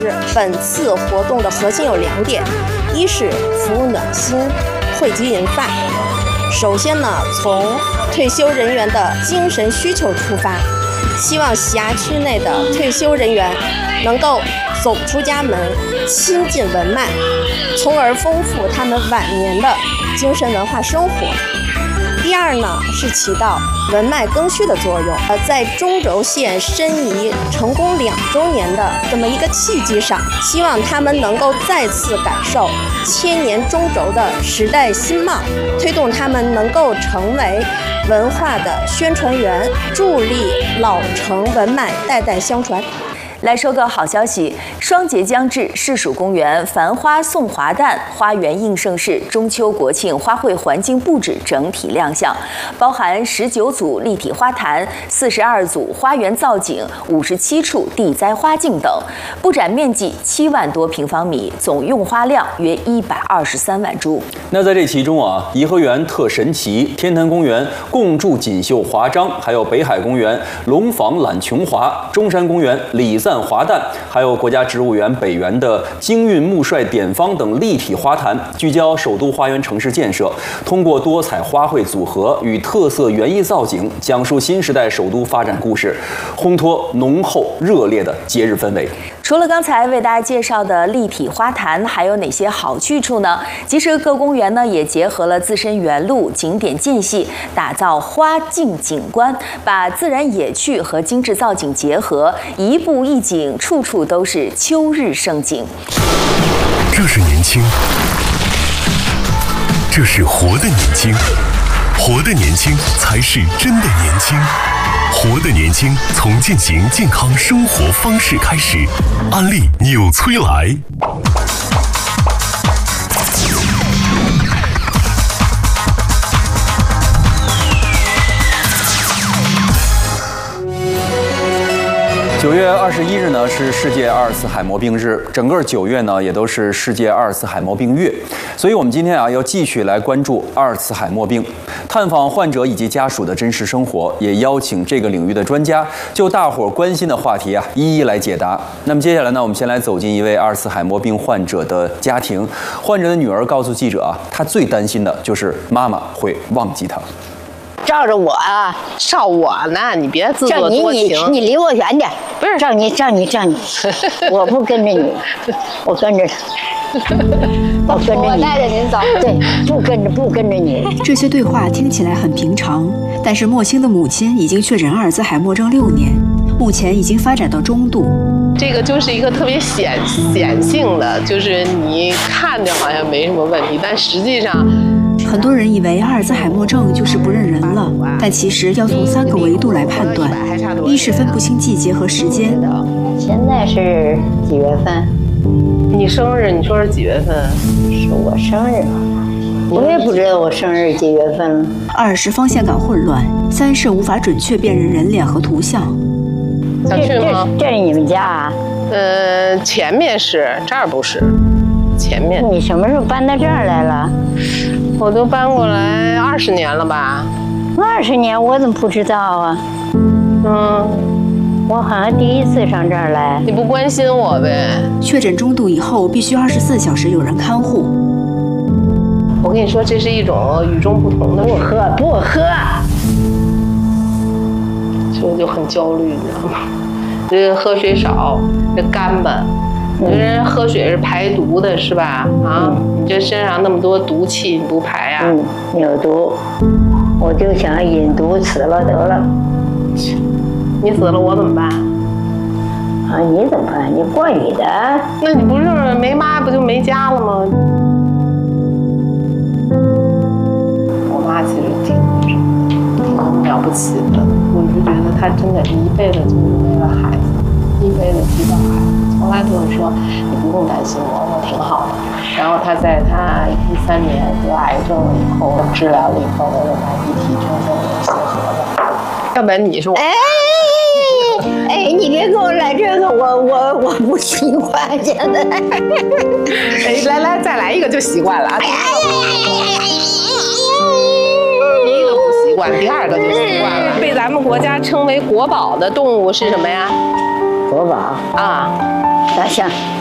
本次活动的核心有2点，一是服务暖心，惠及人贩。首先呢，从退休人员的精神需求出发，希望辖区内的退休人员能够走出家门，亲近文脉，从而丰富他们晚年的精神文化生活。第二呢，是起到文脉更续的作用。在中轴线申遗成功2周年的这么一个契机上，希望他们能够再次感受千年中轴的时代新貌，推动他们能够成为文化的宣传员，助力老城文脉代代相传。 来说个好消息，双节将至，市属公园繁花送华诞，花园应盛世，中秋国庆花卉环境布置整体亮相，包含19组立体花坛、42组花园造景、57处地栽花径等，布展面积7万多平方米，总用花量约123万株。 那在这其中啊，颐和园特神奇，天坛公园共筑锦绣华章，还有北海公园龙坊揽琼华，中山公园礼赞华诞，还有国家植物园北园的京韵穆帅典方等立体花坛，聚焦首都花园城市建设，通过多彩花卉组合与特色园艺造景，讲述新时代首都发展故事，烘托浓厚热烈的节日氛围。 除了刚才为大家介绍的立体花坛，还有哪些好去处呢？其实各公园呢也结合了自身原路、景点间隙，打造花径景观，把自然野趣和精致造景结合，一步一景，处处都是秋日盛景。 这是年轻，这是活的年轻，活的年轻才是真的年轻。活的年轻，从践行健康生活方式开始。安利纽崔莱。 9月21日呢是世界阿尔茨海默病日，整个9月呢也都是世界阿尔茨海默病月，所以我们今天啊要继续来关注阿尔茨海默病，探访患者以及家属的真实生活，也邀请这个领域的专家就大伙关心的话题啊一一来解答。那么接下来呢，我们先来走进一位阿尔茨海默病患者的家庭，患者的女儿告诉记者啊，她最担心的就是妈妈会忘记她。 照着我啊，照我呢，你别自作多情。 你离我远点。 不是照你，我不跟着你，我跟着。我跟着你， 我带着您走。 对，不跟着你。 这些对话听起来很平常，但是莫青的母亲已经确诊阿尔兹海默症6年，目前已经发展到中度。 这个就是一个特别显性的，就是你看着好像没什么问题，但实际上。 很多人以为阿尔兹海默症就是不认人了，但其实要从3个维度来判断：一是分不清季节和时间。 现在是几月份？ 你生日，你说是几月份？ 是我生日，我也不知道我生日几月份了。 2是方向感混乱，3是无法准确辨认人脸和图像。 想去吗？ 这是你们家啊？ 前面是，这儿不是，前面。 你什么时候搬到这儿来了？ 我都搬过来20年了吧 ？20年，我怎么不知道啊？我好像第一次上这儿来。 你不关心我呗？ 确诊中度以后，必须24小时有人看护。 我跟你说，这是一种与众不同的。 不喝。 所以就很焦虑，你知道吗？这喝水少，这干巴。你说人喝水是排毒的，是吧？啊，你这身上那么多毒气，你不排呀？ 有毒，我就想饮毒死了得了。 你死了我怎么办？ 啊，你怎么办？你怪你的。 那你不是没妈不就没家了吗？我妈其实挺了不起的，我就觉得她真的一辈子就是为了孩子，一辈子提到孩子。从来都是说你不用担心我挺好的。然后他在他13年得癌症了以后，治疗了以后，我就把遗体真正的协和了。要不然你是我。 你别跟我来这个，我不习惯现在。 来，再来一个就习惯了啊。第一个不习惯，第2个就习惯了。被咱们国家称为国宝的动物是什么呀？ 佛吧啊，大象。